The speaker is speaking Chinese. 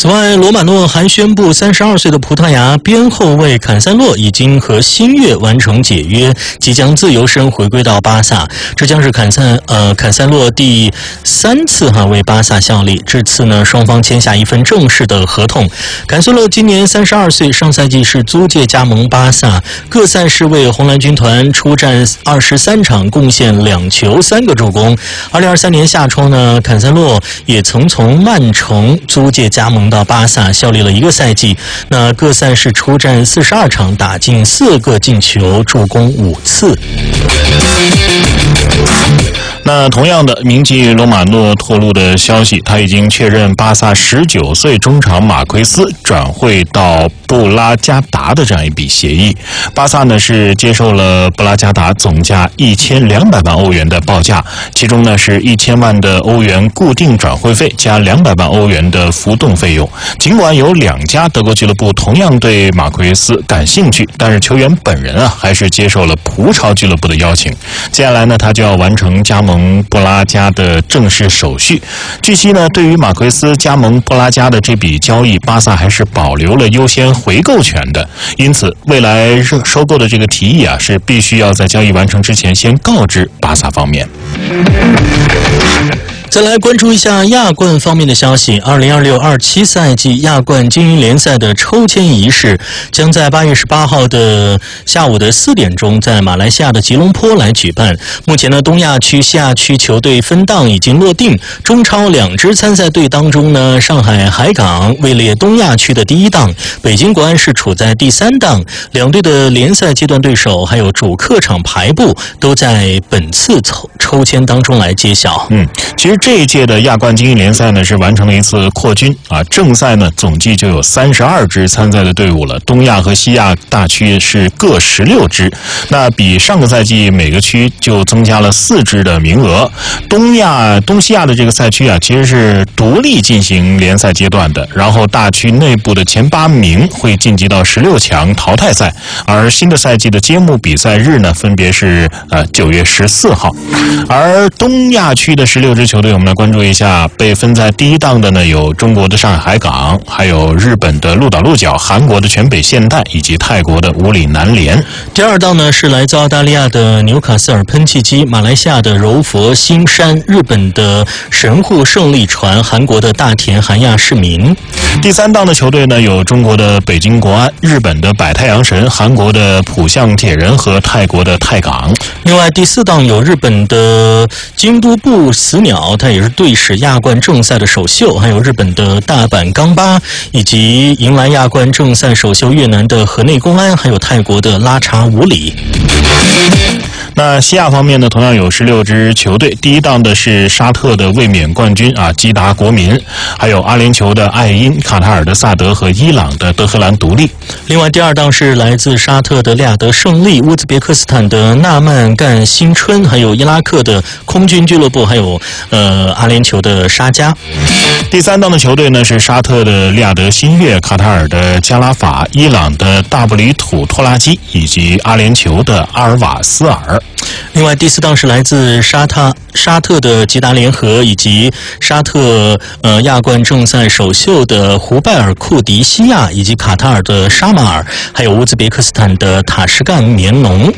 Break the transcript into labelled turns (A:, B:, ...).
A: 此外，罗马诺还宣布，32岁的葡萄牙边后卫坎塞洛已经和新月完成解约，即将自由身回归到巴萨。这将是坎塞洛第3次为巴萨效力。这次呢，双方签下一份正式的合同。坎塞洛今年32岁，上赛季是租借加盟巴萨，各赛事为红蓝军团出战23场，贡献2球3个助攻。2023年夏窗呢，坎塞洛也曾从曼城租借加盟到巴萨，效力了1个赛季。那各赛事出战42场，打进4个进球，助攻5次。
B: 那同样的，铭记罗马诺透露的消息，他已经确认巴萨19岁中场马奎斯转会到布拉加达的这样一笔协议。巴萨呢是接受了布拉加达总价1200万欧元的报价，其中呢是1000万的欧元固定转会费加200万欧元的浮动费用。尽管有2家德国俱乐部同样对马奎斯感兴趣，但是球员本人还是接受了葡超俱乐部的邀请。接下来呢，他就要完成加盟布拉加的正式手续。据悉呢，对于马奎斯加盟布拉加的这笔交易，巴萨还是保留了优先回购权的，因此未来收购的这个提议是必须要在交易完成之前先告知巴萨方面。
A: 再来关注一下亚冠方面的消息。2026-27赛季亚冠精英联赛的抽签仪式将在8月18号的下午的4点钟在马来西亚的吉隆坡来举办。目前呢，东亚区、西亚区球队分档已经落定。中超2支参赛队当中呢，上海海港位列东亚区的第1档，北京国安是处在第3档。两队的联赛阶段对手还有主客场排布都在本次抽签当中来揭晓。
B: 其实这一届的亚冠精英联赛呢是完成了一次扩军正赛呢总计就有32支参赛的队伍了，东亚和西亚大区是各16支，那比上个赛季每个区就增加了4支的名额。东西亚的这个赛区其实是独立进行联赛阶段的，然后大区内部的前8名会晋级到16强淘汰赛，而新的赛季的揭幕比赛日呢分别是9月14号。而东亚区的16支球队，我们来关注一下，被分在第1档的呢有中国的上海海港，还有日本的鹿岛鹿角，韩国的全北现代以及泰国的武里南联。
A: 第2档呢是来自澳大利亚的纽卡斯尔喷气机，马来西亚的柔佛新山，日本的神户胜利船，韩国的大田韩亚市民。
B: 第3档的球队呢有中国的北京国安，日本的百太阳神，韩国的浦项铁人和泰国的泰港。
A: 另外第4档有日本的京都步死鸟，它也是队史亚冠正赛的首秀，还有日本的大阪钢巴，以及迎来亚冠正赛首秀越南的河内公安，还有泰国的拉查武里。
B: 那西亚方面呢，同样有16支球队，第1档的是沙特的卫冕冠军基达国民，还有阿联酋的爱因、卡塔尔的萨德和伊朗的德黑兰独立。
A: 另外第2档是来自沙特的利雅得胜利，乌兹别克斯坦的纳曼干新春，还有伊拉克的空军俱乐部，还有阿联酋的沙加。
B: 第3档的球队呢是沙特的利雅得新月，卡塔尔的加拉法，伊朗的大布里土托拉基以及阿联酋的阿尔瓦斯尔。
A: 另外第4档是来自沙特的吉达联合，以及沙特亚冠正赛首秀的胡拜尔库迪西亚，以及卡塔尔的沙马尔，还有乌兹别克斯坦的塔什干棉农。